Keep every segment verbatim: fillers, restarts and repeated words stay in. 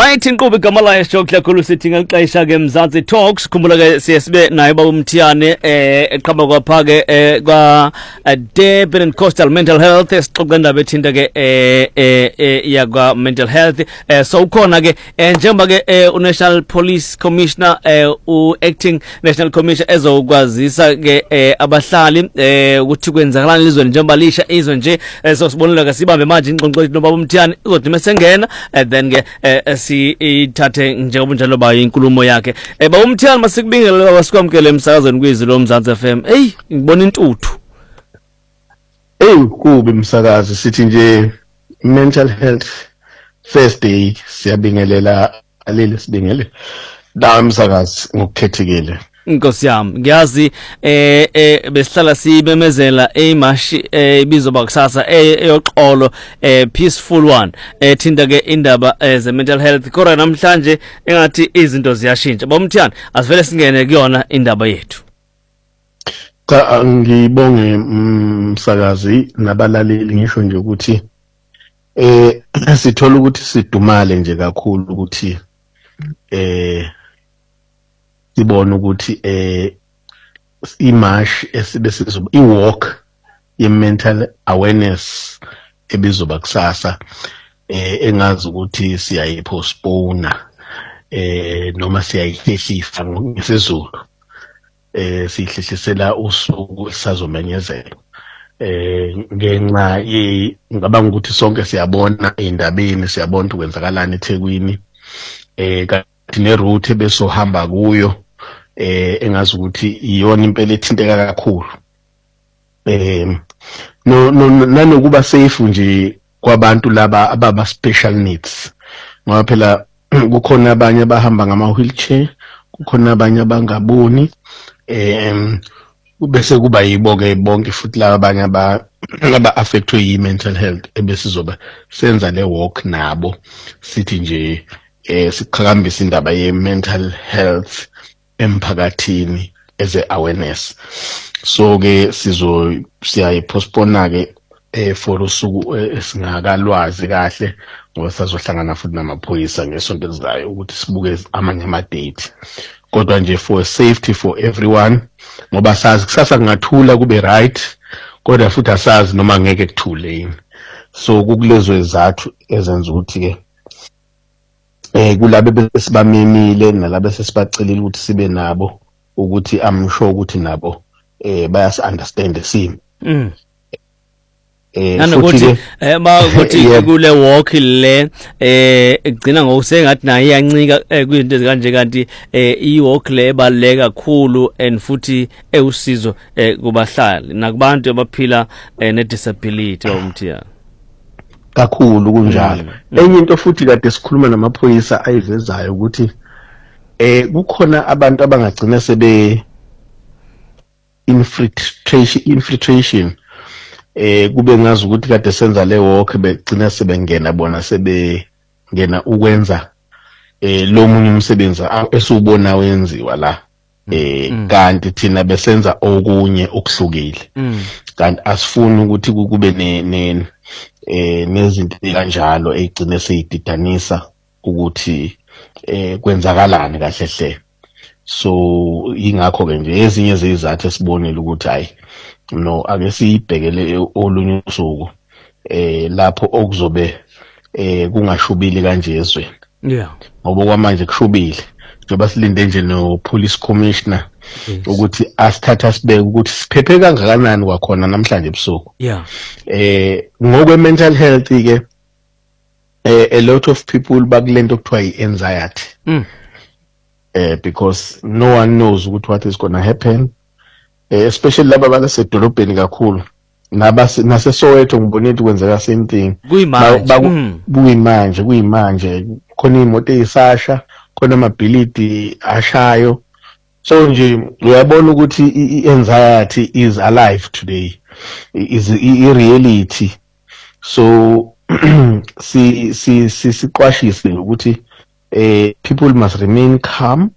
Right, inqubo igama layo stroke lakhulu sithi ngelixesha ke Mzansi Talks. Khumbula ke siyesibe naye baba uMthiyane eh eqhamba kwapha ke eh kwa Durban and Coastal Mental Health esixoxa indaba ethinta ke eh eh yakwa mental health. Eh so ukhona ke njengoba ke uNational Police Commissioner eh u acting National Commissioner ezokwazisa ke abahlali eh ukuthi kwenzakalani lizweni njengoba lisha izwe nje so sibonela ke sibambe manje ingqoqo no baba uMthiyane uzothi mesengena then ke si ithathe njengoba njalo ba inkulumo yakhe eh ba uMthiyane masikubingelela wasikwamkele emsakazweni kwizwi lo Mzansi F M. Hey ngibona intuthu. Hey kubi umsakazi sithi nje mental health first day siyabingelela alele sibingele la umsakazi ngokukhethekile. Inkosi yami ngiyazi eh eh besihlala sibemezela emashi ibizo bakusasa eyoqolo eh peaceful one ethinta ke indaba ze mental health kodwa namhlanje engathi izinto ziyashintsha. Bomthiyane asivele singene kuyona indaba yethu. Cha ngibonge umsakazi nabalaleli ngisho nje ukuthi eh sithola ukuthi sidumale nje kakhulu ukuthi eh sibona ukuthi eh imash esibe sizoba iwalk ye mental awareness ebizoba kusasa eh engazi ukuthi siyayipostpone eh noma siyayihlehlisa ngesizulu eh sihlehlisela usuku sazomenyezela eh ngenxa ngicabanga ukuthi sonke siyabona indabeni siyabona ukwenzakalana eThekwini eh kanti neroute besohamba kuyo eh engazi ukuthi iyona impela ethinteka kakhulu eh no nanokuba safe nje kwabantu laba ababa special needs ngoba phela kukhona abanye abahamba ngama wheelchair kukhona abanye abangaboni eh bese kuba yiboke bonke futhi laba abanye aba aba affectwe yi mental health ebesizoba senza le walk nabo sithi nje eh siqhakambisa indaba ye mental health emphakathini as a awareness. So ke sizo siyayipostpone ke eh for usuku esingakalwazi kahle ngoba sazohlangana futhi namaphoyisa ngesonto elizayo ukuthi sibuke amanye ama date. Kodwa nje for safety for everyone ngoba sazi kusasa kungathula kube right kodwa futhi asazi noma ngeke kuthule yini. So kukulezo izathu ezenza ukuthi ke eh kulabe besibamemile nalabe sesibacelile ukuthi sibe nabo ukuthi I'm sure ukuthi nabo eh bayas understand the same. Mm. Eh nanokuthi eh ba ukuthi kule walk le eh igcina ngokusengathi nayo iyancika kwizinto ezikanje kanti eh i walk le ebaleka kakhulu and futhi ewusizo kubahlali nakubantu abaphila ne disability omthiyane. Kakhulu kunjalo. Enye into futhi kade sikhuluma namaphoyisa ayivezayo ukuthi eh kukhona abantu abangagcina sebe infiltration infiltration eh kube ngazi ukuthi kade senza le walk begcina sebengena bona sebe ngena ukwenza eh lo munye umsebenzi esubona wenziwa la eh kanti thina besenza okunye okuhlukile kanti asifuni ukuthi kube ne eh nezinto kanjalo egcine seyididanisa ukuthi eh kwenzakalani kahle hle. So ingakho ke nje ezinye zezizathu esibonile ukuthi hayi no ake sibhekele olunye usuku eh lapho okuzobe eh kungashubili kanje ezweni. Yeah. Ngoba kwamanje kushubile njengoba silinde nje no police commissioner ukuthi asithatha sibeke ukuthi siphephe kangakanani kwakhona namhlanje ebusuku. Yeah. Eh ngokwe mental health ke eh a lot of people bakulento kuthiwa i-anxiety. Mm. Eh because no one knows ukuthi what is going to happen. Eh especially laba abasedolobheni kakhulu naba nase Soweto ngibona into kwenzeka same thing. Kuyimanje. Kuyimanje kuyimanje khona imoto ezisasha khona amabhilidi ashayo. So nje uyabona ukuthi i-anxiety is alive today, is i-reality. So si si siqwashise ukuthi eh people must remain calm.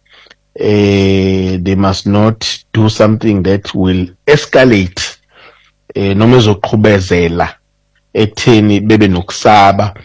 Eh they must not do something that will escalate eh noma ezoqhubezela ekutheni bebe nokusaba